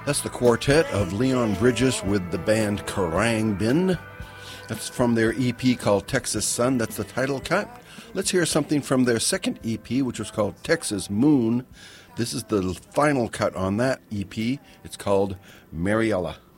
That's the quartet of Leon Bridges with the band Khruangbin. That's from their EP called Texas Sun. That's the title cut. Let's hear something from their second EP, which was called Texas Moon. This is the final cut on that EP. It's called Mariella.